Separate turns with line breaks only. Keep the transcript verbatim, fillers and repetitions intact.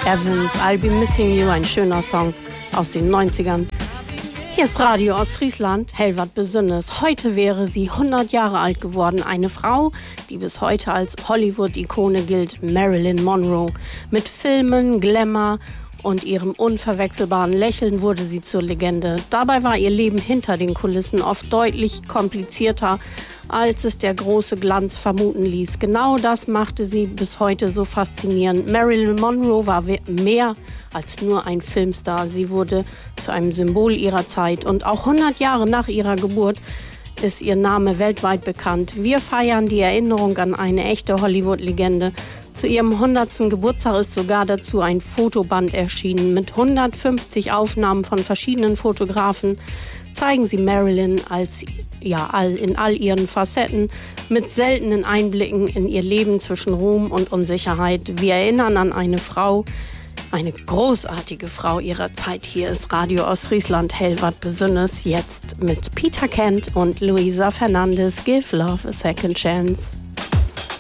Evans, I'll Be Missing You, ein schöner Song aus den neunzigern. Hier ist Radio Ostfriesland, hell wat Besonderes. Heute wäre sie hundert Jahre alt geworden. Eine Frau, die bis heute als Hollywood-Ikone gilt, Marilyn Monroe. Mit Filmen, Glamour und ihrem unverwechselbaren Lächeln wurde sie zur Legende. Dabei war ihr Leben hinter den Kulissen oft deutlich komplizierter, als es der große Glanz vermuten ließ. Genau das machte sie bis heute so faszinierend. Marilyn Monroe war mehr als nur ein Filmstar. Sie wurde zu einem Symbol ihrer Zeit. Und auch hundert Jahre nach ihrer Geburt ist ihr Name weltweit bekannt. Wir feiern die Erinnerung an eine echte Hollywood-Legende. Zu ihrem hundertsten Geburtstag ist sogar dazu ein Fotoband erschienen. Mit hundertfünfzig Aufnahmen von verschiedenen Fotografen zeigen sie Marilyn als, ja, all, in all ihren Facetten mit seltenen Einblicken in ihr Leben zwischen Ruhm und Unsicherheit. Wir erinnern an eine Frau, eine großartige Frau ihrer Zeit. Hier ist Radio Ostfriesland, hell wat Besonderes, jetzt mit Peter Kent und Luisa Fernandes, Give Love a Second Chance.